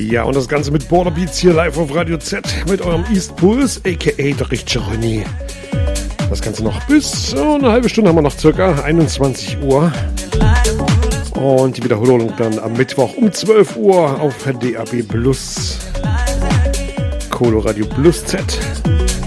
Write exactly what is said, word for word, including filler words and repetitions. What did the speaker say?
Ja, und das Ganze mit Border Beats hier live auf Radio Z mit eurem East Pulse, aka der richtige René. Das Ganze noch bis oh, eine halbe Stunde haben wir noch, circa einundzwanzig Uhr. Und die Wiederholung dann am Mittwoch um zwölf Uhr auf D A B Plus. Colo Radio Plus Z.